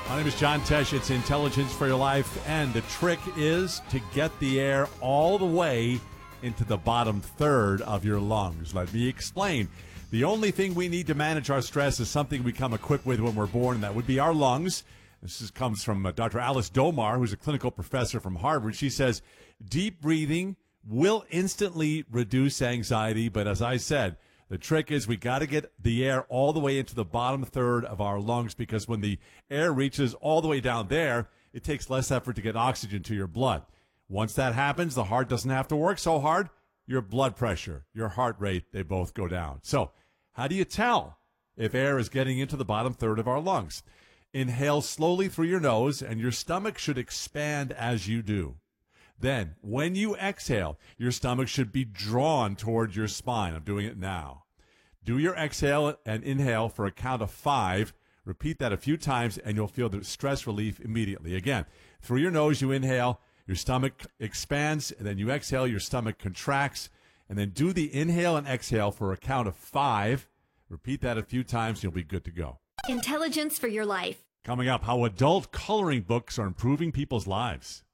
My name is John Tesh. It's Intelligence for Your Life, and the trick is to get the air all the way into the bottom third of your lungs. Let me explain. The only thing we need to manage our stress is something we come equipped with when we're born, and that would be our lungs. Comes from Dr. Alice Domar, who's a clinical professor from Harvard. She says, deep breathing will instantly reduce anxiety, but as I said, the trick is we got to get the air all the way into the bottom third of our lungs, because when the air reaches all the way down there, it takes less effort to get oxygen to your blood. Once that happens, the heart doesn't have to work so hard. Your blood pressure, your heart rate, they both go down. So how do you tell if air is getting into the bottom third of our lungs? Inhale slowly through your nose, and your stomach should expand as you do. Then, when you exhale, your stomach should be drawn towards your spine. I'm doing it now. Do your exhale and inhale for a count of 5. Repeat that a few times, and you'll feel the stress relief immediately. Again, through your nose, you inhale, your stomach expands, and then you exhale, your stomach contracts. And then do the inhale and exhale for a count of 5. Repeat that a few times, and you'll be good to go. Intelligence for Your Life. Coming up, how adult coloring books are improving people's lives.